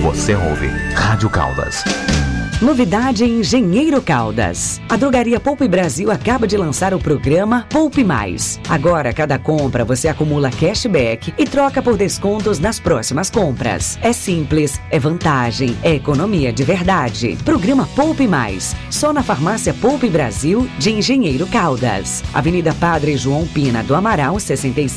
Você ouve Rádio Caldas. Novidade em Engenheiro Caldas. A Drogaria Poupe Brasil acaba de lançar o programa Poupe Mais. Agora, cada compra você acumula cashback e troca por descontos nas próximas compras. É simples, é vantagem, é economia de verdade. Programa Poupe Mais. Só na Farmácia Poupe Brasil de Engenheiro Caldas. Avenida Padre João Pina do Amaral, 65.